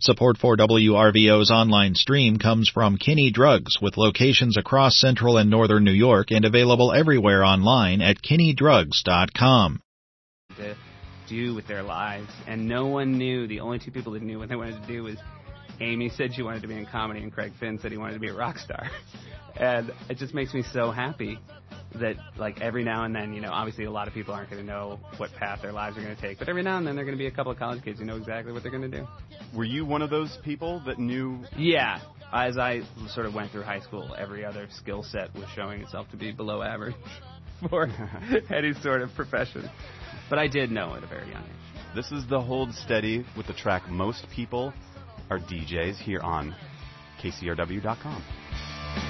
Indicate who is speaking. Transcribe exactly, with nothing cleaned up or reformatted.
Speaker 1: Support for W R V O's online stream comes from Kinney Drugs, with locations across central and northern New York and available everywhere online at kinney drugs dot com.
Speaker 2: To do with their lives, and no one knew. The only two people that knew what they wanted to do was Amy said she wanted to be in comedy, and Craig Finn said he wanted to be a rock star. And it just makes me so happy that, like, every now and then, you know, obviously a lot of people aren't going to know what path their lives are going to take, but every now and then there are going to be a couple of college kids who know exactly what they're going to do.
Speaker 3: Were you one of those people that knew?
Speaker 2: Yeah. As I sort of went through high school, every other skill set was showing itself to be below average for any sort of profession. But I did know at a very young age.
Speaker 3: This is the Hold Steady with the track Most People Are D Js here on K C R W dot com.